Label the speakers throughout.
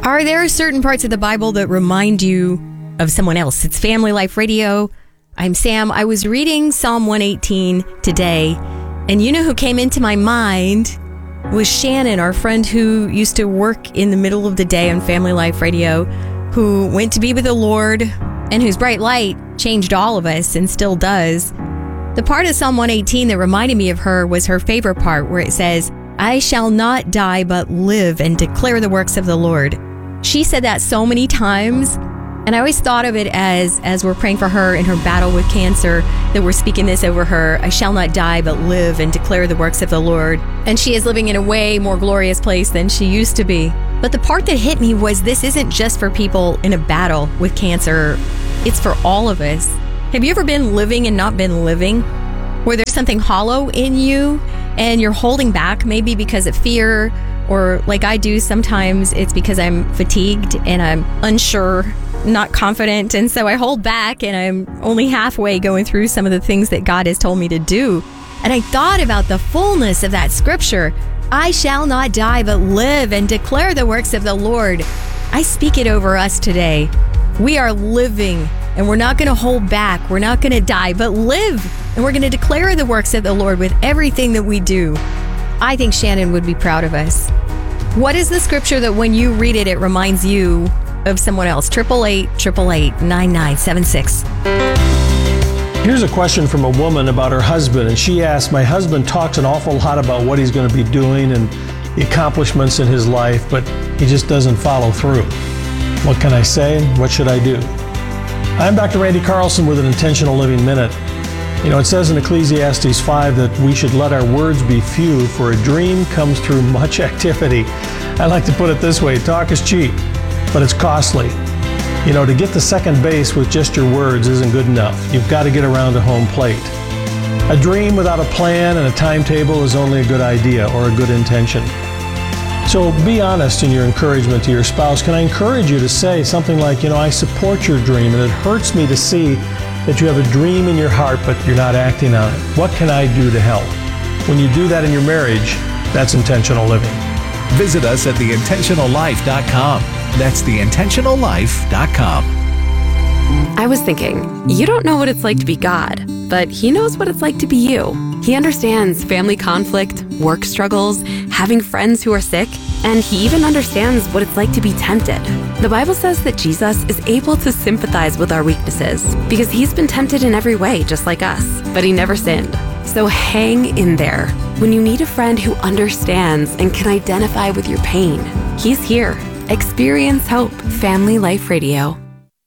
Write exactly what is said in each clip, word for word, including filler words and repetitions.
Speaker 1: Are there certain parts of the Bible that remind you of someone else? It's Family Life Radio. I'm Sam. I was reading Psalm one eighteen today, and you know who came into my mind was Shannon, our friend who used to work in the middle of the day on Family Life Radio, who went to be with the Lord, and whose bright light changed all of us and still does. The part of Psalm one eighteen that reminded me of her was her favorite part, where it says, "I shall not die but live and declare the works of the Lord." She said that so many times, and I always thought of it as, as we're praying for her in her battle with cancer, that we're speaking this over her. I shall not die but live and declare the works of the Lord. And she is living in a way more glorious place than she used to be. But the part that hit me was this isn't just for people in a battle with cancer. It's for all of us. Have you ever been living and not been living? Where there's something hollow in you and you're holding back, maybe because of fear, or like I do sometimes, it's because I'm fatigued and I'm unsure, not confident, and so I hold back and I'm only halfway going through some of the things that God has told me to do. And I thought about the fullness of that scripture. I shall not die but live and declare the works of the Lord. I speak it over us today. We are living, and we're not going to hold back. We're not going to die, but live. And we're going to declare the works of the Lord with everything that we do. I think Shannon would be proud of us. What is the scripture that when you read it, it reminds you of someone else? Triple eight, triple eight, nine nine seven six.
Speaker 2: Here's a question from a woman about her husband, and she asked, "My husband talks an awful lot about what he's going to be doing and the accomplishments in his life, but he just doesn't follow through. What can I say? What should I do?" I'm Doctor Randy Carlson with an Intentional Living Minute. You know, it says in Ecclesiastes five that we should let our words be few, for a dream comes through much activity. I like to put it this way: talk is cheap, but it's costly. You know, to get to second base with just your words isn't good enough. You've got to get around to home plate. A dream without a plan and a timetable is only a good idea or a good intention. So be honest in your encouragement to your spouse. Can I encourage you to say something like, you know, I support your dream, and it hurts me to see that you have a dream in your heart, but you're not acting on it. What can I do to help? When you do that in your marriage, that's intentional living.
Speaker 3: Visit us at the intentional life dot com. That's the intentional life dot com.
Speaker 4: I was thinking, you don't know what it's like to be God, but He knows what it's like to be you. He understands family conflict, work struggles, having friends who are sick, and He even understands what it's like to be tempted. The Bible says that Jesus is able to sympathize with our weaknesses because He's been tempted in every way, just like us, but He never sinned. So hang in there. When you need a friend who understands and can identify with your pain, He's here. Experience hope. Family Life Radio.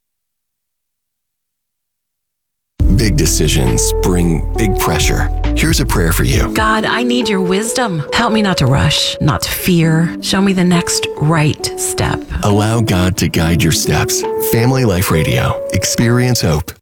Speaker 5: Big decisions bring big pressure. Here's a prayer for you.
Speaker 6: God, I need your wisdom. Help me not to rush, not to fear. Show me the next right step.
Speaker 5: Allow God to guide your steps. Family Life Radio. Experience hope.